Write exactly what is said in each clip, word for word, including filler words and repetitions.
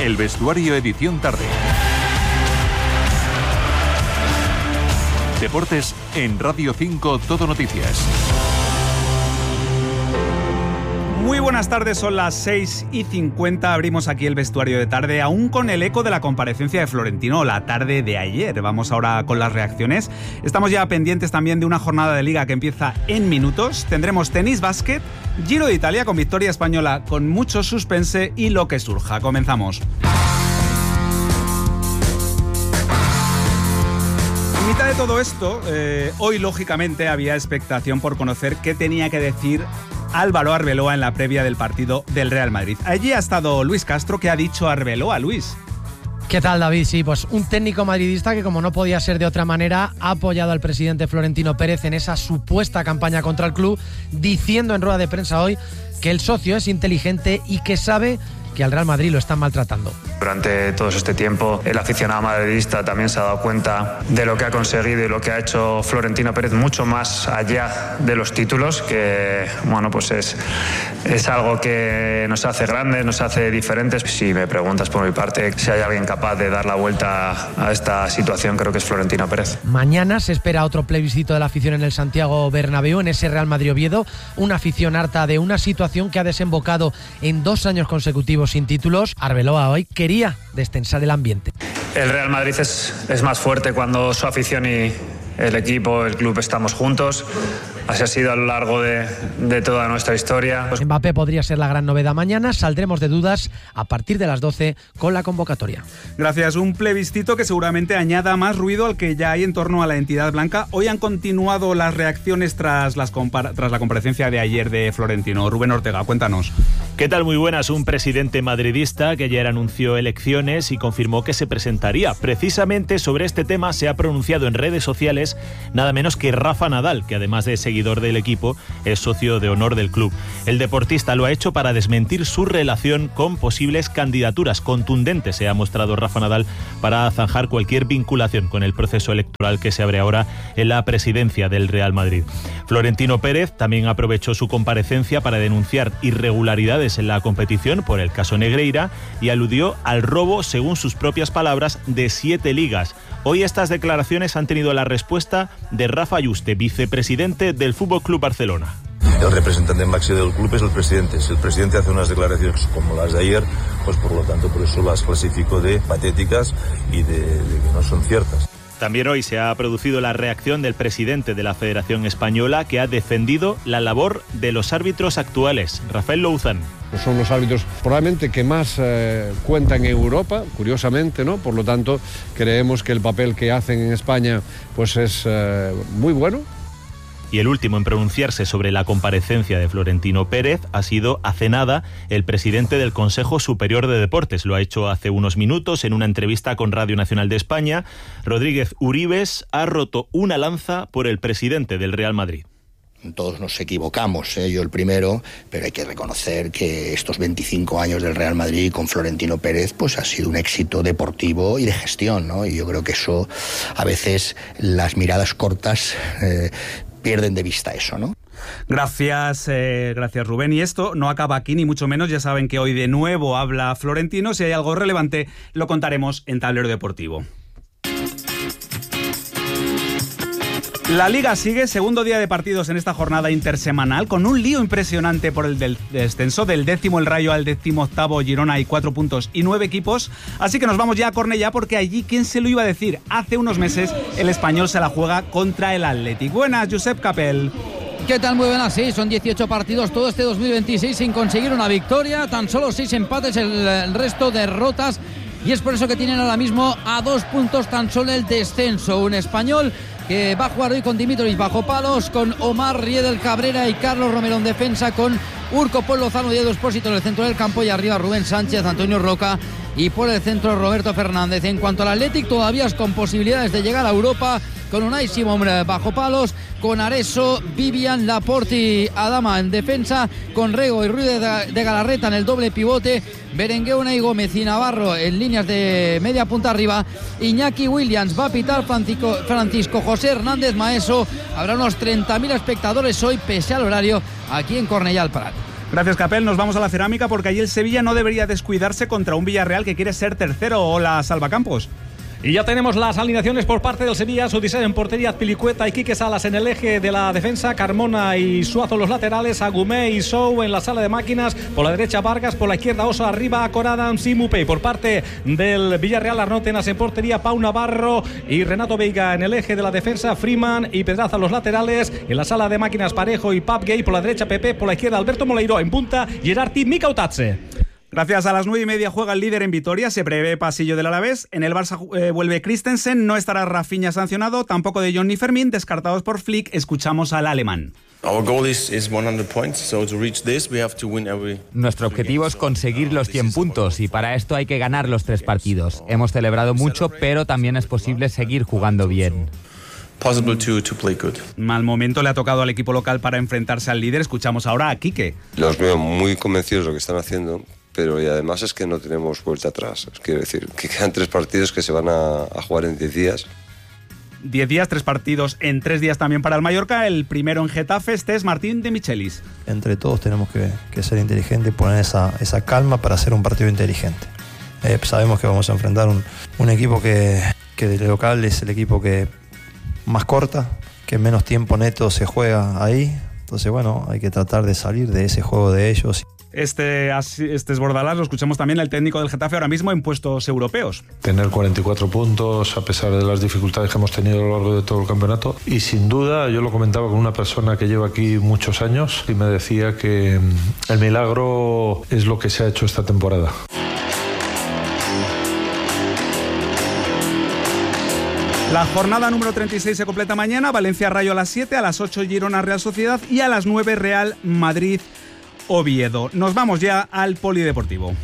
El vestuario edición tarde. Deportes en Radio cinco Todo Noticias. Muy buenas tardes, son las seis y cincuenta, abrimos aquí el vestuario de tarde, aún con el eco de la comparecencia de Florentino la tarde de ayer. Vamos ahora con las reacciones. Estamos ya pendientes también de una jornada de Liga que empieza en minutos. Tendremos tenis, básquet, Giro de Italia con victoria española con mucho suspense y lo que surja. Comenzamos. En mitad de todo esto, eh, hoy lógicamente había expectación por conocer qué tenía que decir Álvaro Arbeloa en la previa del partido del Real Madrid. Allí ha estado Luis Castro. ¿Qué ha dicho Arbeloa, Luis? ¿Qué tal, David? Sí, pues un técnico madridista que, como no podía ser de otra manera, ha apoyado al presidente Florentino Pérez en esa supuesta campaña contra el club, diciendo en rueda de prensa hoy que el socio es inteligente y que sabe que al Real Madrid lo están maltratando. Durante todo este tiempo, el aficionado madridista también se ha dado cuenta de lo que ha conseguido y lo que ha hecho Florentino Pérez, mucho más allá de los títulos, que bueno, pues es, es algo que nos hace grandes, nos hace diferentes. Si me preguntas por mi parte si hay alguien capaz de dar la vuelta a esta situación, creo que es Florentino Pérez. Mañana se espera otro plebiscito de la afición en el Santiago Bernabéu, en ese Real Madrid-Oviedo, una afición harta de una situación que ha desembocado en dos años consecutivos sin títulos. Arbeloa hoy quería destensar el ambiente. El Real Madrid es, es más fuerte cuando su afición y el equipo, el club estamos juntos. Así ha sido a lo largo de, de toda nuestra historia. Mbappé podría ser la gran novedad mañana. Saldremos de dudas a partir de las doce con la convocatoria. Gracias. Un plebiscito que seguramente añada más ruido al que ya hay en torno a la entidad blanca. Hoy han continuado las reacciones tras, las compar- tras la comparecencia de ayer de Florentino. Rubén Ortega, cuéntanos. ¿Qué tal? Muy buenas. Un presidente madridista que ayer anunció elecciones y confirmó que se presentaría. Precisamente sobre este tema se ha pronunciado en redes sociales nada menos que Rafa Nadal, que además de seguidor del equipo, es socio de honor del club. El deportista lo ha hecho para desmentir su relación con posibles candidaturas. Contundente se ha mostrado Rafa Nadal para zanjar cualquier vinculación con el proceso electoral que se abre ahora en la presidencia del Real Madrid. Florentino Pérez también aprovechó su comparecencia para denunciar irregularidades en la competición por el caso Negreira y aludió al robo, según sus propias palabras, de siete ligas. Hoy estas declaraciones han tenido la respuesta de Rafa Yuste, vicepresidente del Fútbol Club Barcelona. El representante máximo del club es el presidente. Si el presidente hace unas declaraciones como las de ayer, pues por lo tanto por eso las clasifico de patéticas y de, de que no son ciertas. También hoy se ha producido la reacción del presidente de la Federación Española, que ha defendido la labor de los árbitros actuales, Rafael Louzán. Son los árbitros probablemente que más eh, cuentan en Europa, curiosamente, ¿no? Por lo tanto, creemos que el papel que hacen en España pues es eh, muy bueno. Y el último en pronunciarse sobre la comparecencia de Florentino Pérez ha sido hace nada el presidente del Consejo Superior de Deportes. Lo ha hecho hace unos minutos en una entrevista con Radio Nacional de España. Rodríguez Uribes ha roto una lanza por el presidente del Real Madrid. Todos nos equivocamos, ¿eh? Yo el primero, pero hay que reconocer que estos veinticinco años del Real Madrid con Florentino Pérez pues ha sido un éxito deportivo y de gestión, ¿no? Y yo creo que eso, a veces las miradas cortas eh, pierden de vista eso, ¿no? Gracias, eh, gracias Rubén. Y esto no acaba aquí, ni mucho menos. Ya saben que hoy de nuevo habla Florentino. Si hay algo relevante, lo contaremos en Tablero Deportivo. La Liga sigue, segundo día de partidos en esta jornada intersemanal, con un lío impresionante por el del descenso. Del décimo el Rayo al décimo octavo Girona hay cuatro puntos y nueve equipos. Así que nos vamos ya a Cornellá, porque allí, ¿quién se lo iba a decir? Hace unos meses el Español se la juega contra el Athletic. Buenas, Josep Capel. ¿Qué tal? Muy buenas, sí, son dieciocho partidos todo este dos mil veintiséis sin conseguir una victoria, tan solo seis empates, el, el resto derrotas. Y es por eso que tienen ahora mismo a dos puntos tan solo el descenso. Un Español que va a jugar hoy con Dimitrovich bajo palos, con Omar Riedel Cabrera y Carlos Romero en defensa, con Urco Pol Lozano, Diego Espósito en el centro del campo y arriba Rubén Sánchez, Antonio Roca y por el centro Roberto Fernández. En cuanto al Athletic, todavía es con posibilidades de llegar a Europa, con Unai Simón bajo palos, con Areso, Vivian, Laporte y Adama en defensa, con Rego y Ruiz de Galarreta en el doble pivote, Berenguer y Gómez y Navarro en líneas de media punta arriba, Iñaki Williams, va a pitar Francisco, Francisco José Hernández Maeso. Habrá unos treinta mil espectadores hoy, pese al horario, aquí en Cornellá del Prat. Gracias, Capel. Nos vamos a la cerámica porque allí el Sevilla no debería descuidarse contra un Villarreal que quiere ser tercero. Hola, Salvacampos. Y ya tenemos las alineaciones por parte del Sevilla. Sudisén en portería, Azpilicueta y Quique Salas en el eje de la defensa, Carmona y Suazo los laterales, Agumé y Sou en la sala de máquinas, por la derecha Vargas, por la izquierda Osa, arriba Corada, Simupé. Por parte del Villarreal, Arnótenas en portería, Pau Navarro y Renato Veiga en el eje de la defensa, Freeman y Pedraza los laterales, en la sala de máquinas Parejo y Pap Gay, por la derecha Pepe, por la izquierda Alberto Moleiro en punta, Gerardi Mikautatze. Gracias. A las nueve y media juega el líder en Vitoria, se prevé pasillo del Alavés. En el Barça eh, vuelve Christensen, no estará Rafinha sancionado, tampoco de John ni Fermín, descartados por Flick. Escuchamos al alemán. Nuestro objetivo es conseguir los cien puntos y para esto hay que ganar los tres partidos. Hemos celebrado mucho, pero también es posible seguir jugando bien. Mal momento le ha tocado al equipo local para enfrentarse al líder. Escuchamos ahora a Quique. Los veo muy convencidos de lo que están haciendo, pero y además es que no tenemos vuelta atrás. Quiero decir, que quedan tres partidos que se van a, a jugar en diez días. Diez días, tres partidos en tres días también para el Mallorca. El primero en Getafe, este es Martín de Michelis. Entre todos tenemos que, que ser inteligentes y poner esa, esa calma para hacer un partido inteligente. Eh, sabemos que vamos a enfrentar un, un equipo que, que de local es el equipo que más corta, que menos tiempo neto se juega ahí. Entonces, bueno, hay que tratar de salir de ese juego de ellos. Este, este es Bordalás, lo escuchamos también, el técnico del Getafe ahora mismo en puestos europeos. Tener cuarenta y cuatro puntos a pesar de las dificultades que hemos tenido a lo largo de todo el campeonato. Y sin duda, yo lo comentaba con una persona que lleva aquí muchos años y me decía que el milagro es lo que se ha hecho esta temporada. La jornada número treinta y seis se completa mañana. Valencia Rayo a las siete, a las ocho Girona Real Sociedad y a las nueve Real Madrid Oviedo. Nos vamos ya al polideportivo.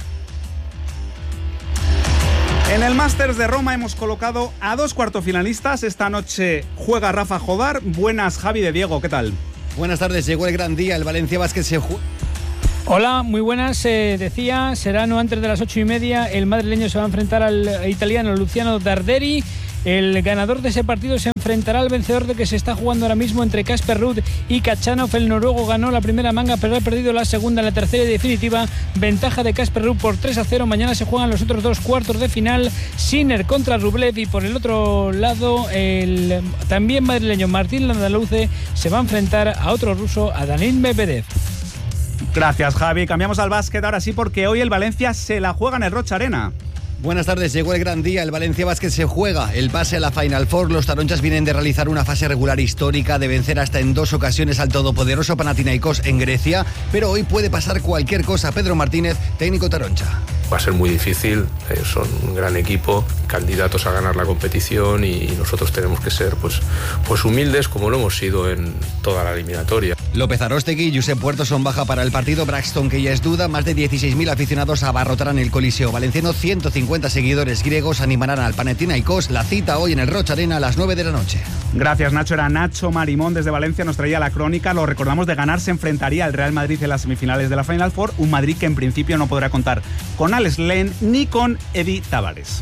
En el Masters de Roma hemos colocado a dos cuartofinalistas. Esta noche juega Rafa Jodar. Buenas, Javi de Diego, ¿qué tal? Buenas tardes, llegó el gran día. El Valencia Basket se juega. Hola, muy buenas. Eh, decía, será no antes de las ocho y media. El madrileño se va a enfrentar al italiano Luciano Darderi. El ganador de ese partido se enfrentará al vencedor de que se está jugando ahora mismo entre Casper Ruud y Kachanov. El noruego ganó la primera manga, pero ha perdido la segunda, la tercera y definitiva. Ventaja de Casper Ruud por tres a cero. Mañana se juegan los otros dos cuartos de final. Sinner contra Rublev y por el otro lado el también madrileño Martín Landaluce se va a enfrentar a otro ruso, a Danil Medvedev. Gracias, Javi. Cambiamos al básquet ahora sí, porque hoy el Valencia se la juega en el Rocha Arena. Buenas tardes, llegó el gran día. El Valencia Basket se juega el pase a la Final Four. Los taronchas vienen de realizar una fase regular histórica, de vencer hasta en dos ocasiones al todopoderoso Panathinaikos en Grecia, pero hoy puede pasar cualquier cosa. Pedro Martínez, técnico taroncha. Va a ser muy difícil, eh, son un gran equipo, candidatos a ganar la competición y nosotros tenemos que ser pues, pues humildes como lo hemos sido en toda la eliminatoria. López Aróstegui y Josep Puerto son baja para el partido. Braxton, que ya es duda, más de dieciséis mil aficionados abarrotarán el Coliseo valenciano. ciento cincuenta seguidores griegos animarán al Panathinaikos. La cita hoy en el Rocha Arena a las nueve de la noche. Gracias, Nacho. Era Nacho Marimón desde Valencia, nos traía la crónica. Lo recordamos, de ganar se enfrentaría al Real Madrid en las semifinales de la Final Four. Un Madrid que en principio no podrá contar con Alex Len ni con Eddie Tavares.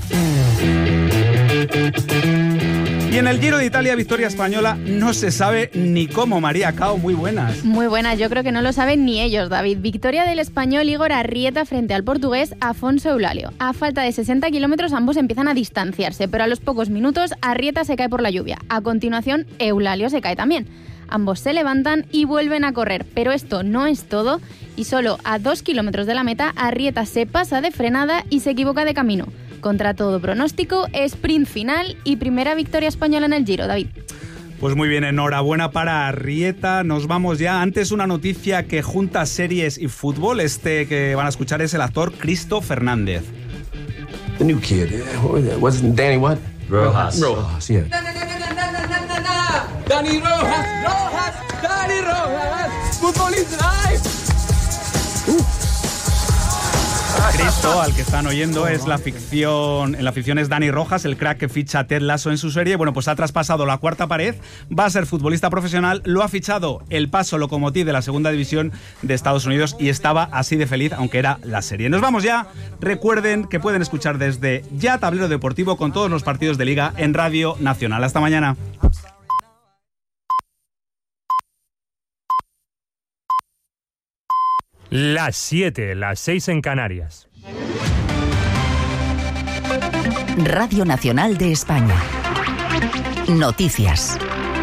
Y en el Giro de Italia, victoria española, no se sabe ni cómo. María Cao, muy buenas. Muy buenas, yo creo que no lo saben ni ellos, David. Victoria del español Igor Arrieta frente al portugués Afonso Eulálio. A falta de sesenta kilómetros ambos empiezan a distanciarse, pero a los pocos minutos Arrieta se cae por la lluvia. A continuación, Eulálio se cae también. Ambos se levantan y vuelven a correr, pero esto no es todo, y solo a dos kilómetros de la meta Arrieta se pasa de frenada y se equivoca de camino. Contra todo pronóstico, sprint final y primera victoria española en el Giro, David. Pues muy bien, enhorabuena para Arrieta. Nos vamos ya. Antes, una noticia que junta series y fútbol. Este que van a escuchar es el actor Cristo Fernández. The new kid, what's Danny what? Rojas. Rojas, yeah. Dani Rojas, Rojas, Dani Rojas, Fútbol is life. Uh. Cristo, al que están oyendo, es la ficción. En la ficción es Dani Rojas, el crack que ficha a Ted Lasso en su serie. Bueno, pues ha traspasado la cuarta pared, va a ser futbolista profesional, lo ha fichado el Paso Lokomotiv de la segunda división de Estados Unidos y estaba así de feliz, aunque era la serie. Nos vamos ya. Recuerden que pueden escuchar desde ya Tablero Deportivo con todos los partidos de Liga en Radio Nacional. Hasta mañana. Las siete, las seis en Canarias. Radio Nacional de España. Noticias.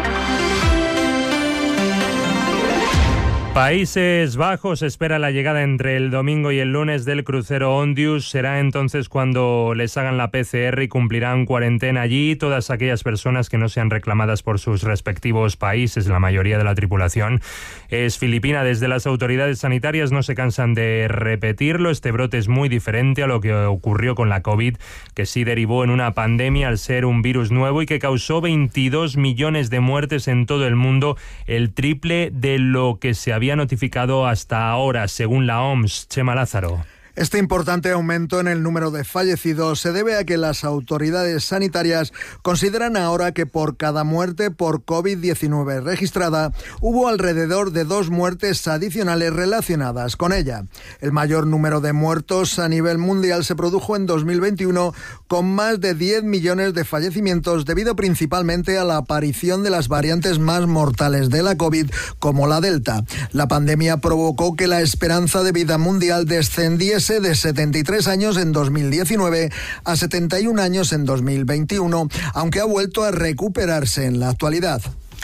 Países Bajos espera la llegada entre el domingo y el lunes del crucero Ondius. Será entonces cuando les hagan la P C R y cumplirán cuarentena allí todas aquellas personas que no sean reclamadas por sus respectivos países. La mayoría de la tripulación es filipina. Desde las autoridades sanitarias no se cansan de repetirlo. Este brote es muy diferente a lo que ocurrió con la COVID, que sí derivó en una pandemia al ser un virus nuevo y que causó veintidós millones de muertes en todo el mundo, el triple de lo que se había había notificado hasta ahora, según la O M S. Chema Lázaro. Este importante aumento en el número de fallecidos se debe a que las autoridades sanitarias consideran ahora que por cada muerte por COVID diecinueve registrada hubo alrededor de dos muertes adicionales relacionadas con ella. El mayor número de muertos a nivel mundial se produjo en dos mil veintiuno con más de diez millones de fallecimientos debido principalmente a la aparición de las variantes más mortales de la COVID como la Delta. La pandemia provocó que la esperanza de vida mundial descendiese de setenta y tres años en dos mil diecinueve a setenta y un años en dos mil veintiuno, aunque ha vuelto a recuperarse en la actualidad.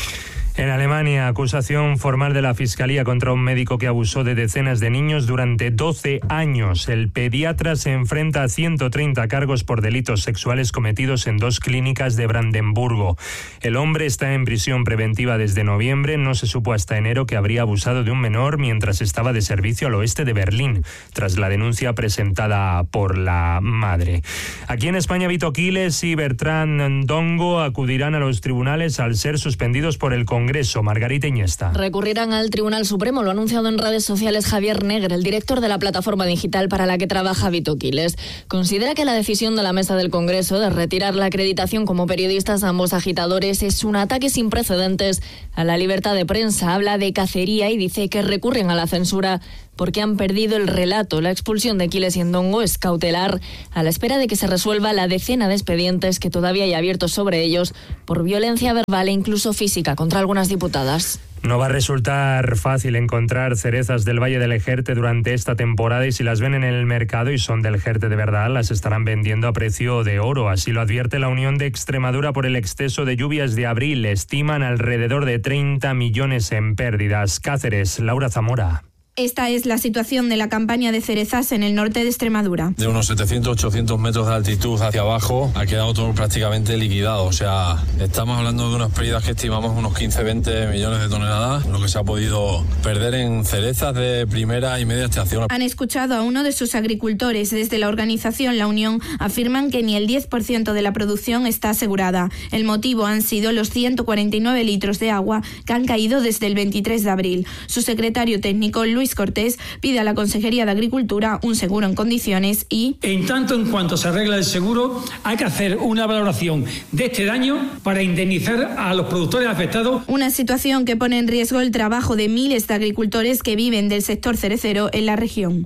En Alemania, acusación formal de la Fiscalía contra un médico que abusó de decenas de niños durante doce años. El pediatra se enfrenta a ciento treinta cargos por delitos sexuales cometidos en dos clínicas de Brandenburgo. El hombre está en prisión preventiva desde noviembre. No se supo hasta enero que habría abusado de un menor mientras estaba de servicio al oeste de Berlín, tras la denuncia presentada por la madre. Aquí en España, Vito Quiles y Bertrand Ndongo acudirán a los tribunales al ser suspendidos por el Congreso. Margarita Iniesta. Recurrirán al Tribunal Supremo, lo ha anunciado en redes sociales Javier Negre, el director de la plataforma digital para la que trabaja Vito Quiles. Considera que la decisión de la Mesa del Congreso de retirar la acreditación como periodistas a ambos agitadores es un ataque sin precedentes a la libertad de prensa. Habla de cacería y dice que recurren a la censura porque han perdido el relato. La expulsión de Quiles y Ndongo es cautelar, a la espera de que se resuelva la decena de expedientes que todavía hay abiertos sobre ellos por violencia verbal e incluso física contra algunas diputadas. No va a resultar fácil encontrar cerezas del Valle del Ejerte durante esta temporada y si las ven en el mercado y son del Jerte de verdad, las estarán vendiendo a precio de oro. Así lo advierte la Unión de Extremadura por el exceso de lluvias de abril. Estiman alrededor de treinta millones en pérdidas. Cáceres, Laura Zamora. Esta es la situación de la campaña de cerezas en el norte de Extremadura. De unos setecientos, ochocientos metros de altitud hacia abajo ha quedado todo prácticamente liquidado. O sea, estamos hablando de unas pérdidas que estimamos unos quince, veinte millones de toneladas, lo que se ha podido perder en cerezas de primera y media estación. Han escuchado a uno de sus agricultores. Desde la organización La Unión afirman que ni el diez por ciento de la producción está asegurada. El motivo han sido los ciento cuarenta y nueve litros de agua que han caído desde el veintitrés de abril. Su secretario técnico, Luis Cortés, pide a la Consejería de Agricultura un seguro en condiciones y... En tanto en cuanto se arregla el seguro, hay que hacer una valoración de este daño para indemnizar a los productores afectados. Una situación que pone en riesgo el trabajo de miles de agricultores que viven del sector cerecero en la región.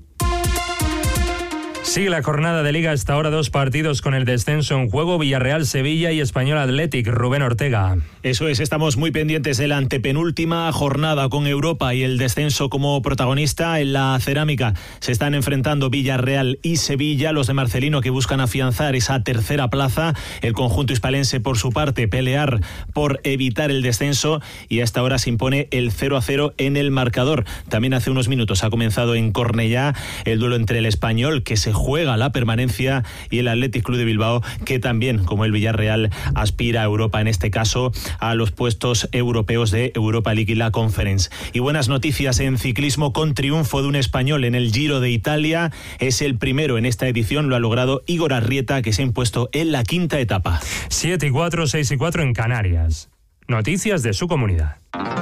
Sigue la jornada de Liga, hasta ahora dos partidos con el descenso en juego: Villarreal-Sevilla y Español Athletic. Rubén Ortega. Eso es, estamos muy pendientes de la antepenúltima jornada con Europa y el descenso como protagonista. En la cerámica se están enfrentando Villarreal y Sevilla, los de Marcelino, que buscan afianzar esa tercera plaza. El conjunto hispalense, por su parte, pelear por evitar el descenso, y hasta ahora se impone el cero a cero en el marcador. También hace unos minutos ha comenzado en Cornellá el duelo entre el Español, que se juega la permanencia, y el Athletic Club de Bilbao, que también, como el Villarreal, aspira a Europa, en este caso a los puestos europeos de Europa League y la Conference. Y buenas noticias en ciclismo, con triunfo de un español en el Giro de Italia. Es el primero en esta edición, lo ha logrado Igor Arrieta, que se ha impuesto en la quinta etapa. siete y cuatro, seis y cuatro en Canarias. Noticias de su comunidad.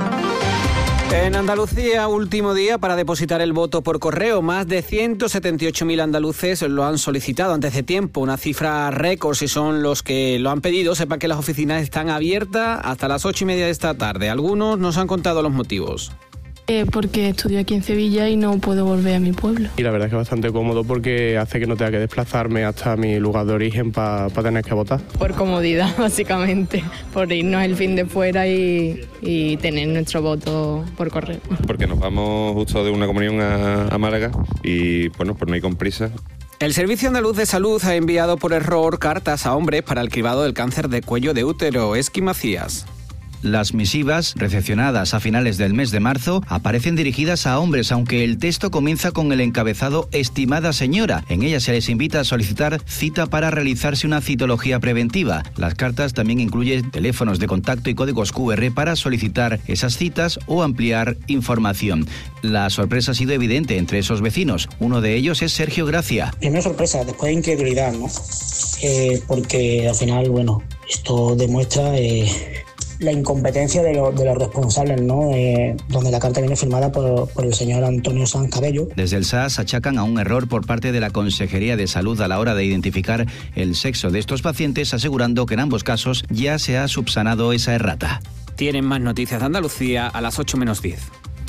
En Andalucía, último día para depositar el voto por correo. Más de ciento setenta y ocho mil andaluces lo han solicitado antes de tiempo, una cifra récord si son los que lo han pedido. Sepan que las oficinas están abiertas hasta las ocho y media de esta tarde. Algunos nos han contado los motivos. Eh, porque estudio aquí en Sevilla y no puedo volver a mi pueblo. Y la verdad es que es bastante cómodo porque hace que no tenga que desplazarme hasta mi lugar de origen para pa tener que votar. Por comodidad, básicamente, por irnos el fin de fuera y, y tener nuestro voto por correo. Porque nos vamos justo de una comunión a, a Málaga y bueno, pues no hay con prisa. El Servicio Andaluz de Salud ha enviado por error cartas a hombres para el cribado del cáncer de cuello de útero. Esqui Macías. Las misivas, recepcionadas a finales del mes de marzo, aparecen dirigidas a hombres, aunque el texto comienza con el encabezado «Estimada señora». En ella se les invita a solicitar cita para realizarse una citología preventiva. Las cartas también incluyen teléfonos de contacto y códigos cu erre para solicitar esas citas o ampliar información. La sorpresa ha sido evidente entre esos vecinos. Uno de ellos es Sergio Gracia. Primera sorpresa, después incredulidad, ¿no? Eh, porque al final, bueno, esto demuestra... Eh... la incompetencia de, lo, de los responsables, ¿no? Eh, donde la carta viene firmada por, por el señor Antonio Sanz Cabello. Desde el S A S achacan a un error por parte de la Consejería de Salud a la hora de identificar el sexo de estos pacientes, asegurando que en ambos casos ya se ha subsanado esa errata. Tienen más noticias de Andalucía a las ocho menos diez.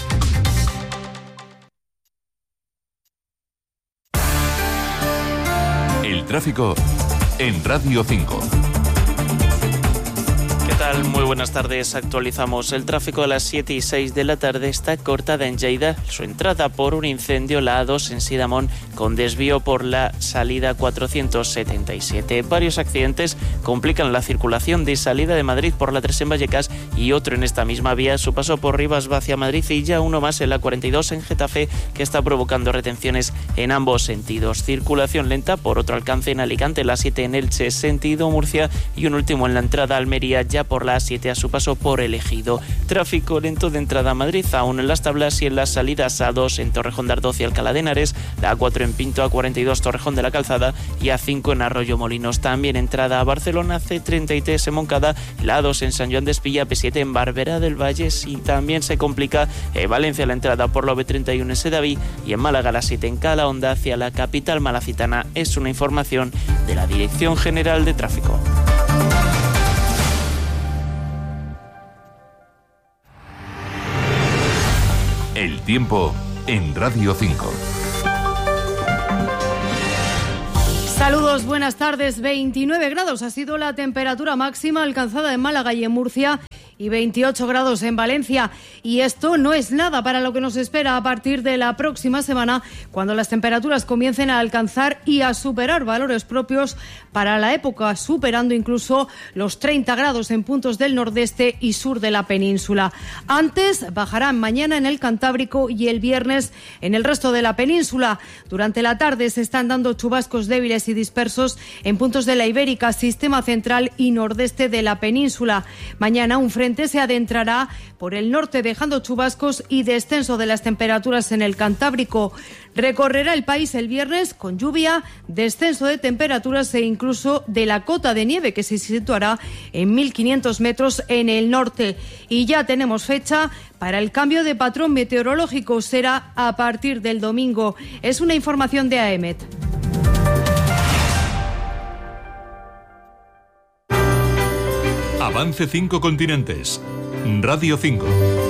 El tráfico en Radio cinco. Muy buenas tardes, actualizamos el tráfico a las siete y seis de la tarde. Está cortada en Lleida su entrada por un incendio, la A dos en Sidamón, con desvío por la salida cuatrocientos setenta y siete. Varios accidentes complican la circulación de salida de Madrid por la tres en Vallecas y otro en esta misma vía, su paso por Rivas hacia Madrid, y ya uno más en la cuarenta y dos en Getafe, que está provocando retenciones en ambos sentidos. Circulación lenta por otro alcance en Alicante, la siete en Elche sentido Murcia, y un último en la entrada a Almería, ya por la A siete a su paso por El Ejido. Tráfico lento de entrada a Madrid, aún en las tablas, y en las salidas A dos en Torrejón de Ardoz y Alcalá de Henares, la A cuatro en Pinto, A cuarenta y dos Torrejón de la Calzada y A cinco en Arroyo Molinos. También entrada a Barcelona, C treinta y tres en Moncada, la A dos en San Joan de Espilla, P siete en Barberá del Valle, y también se complica en Valencia la entrada por la B treinta y uno en Sedaví, y en Málaga la siete en Calahonda hacia la capital malacitana. Es una información de la Dirección General de Tráfico. El tiempo en Radio cinco. Saludos, buenas tardes. veintinueve grados ha sido la temperatura máxima alcanzada en Málaga y en Murcia, y veintiocho grados en Valencia. Y esto no es nada para lo que nos espera a partir de la próxima semana, cuando las temperaturas comiencen a alcanzar y a superar valores propios para la época, superando incluso los treinta grados en puntos del nordeste y sur de la península. Antes bajarán mañana en el Cantábrico y el viernes en el resto de la península. Durante la tarde se están dando chubascos débiles y dispersos en puntos de la Ibérica, sistema central y nordeste de la península. Mañana un frente se adentrará por el norte, dejando chubascos y descenso de las temperaturas en el Cantábrico. Recorrerá el país el viernes con lluvia, descenso de temperaturas e incluso de la cota de nieve, que se situará en mil quinientos metros en el norte. Y ya tenemos fecha para el cambio de patrón meteorológico. Será a partir del domingo. Es una información de A E M E T. Avance cinco continentes. Radio cinco.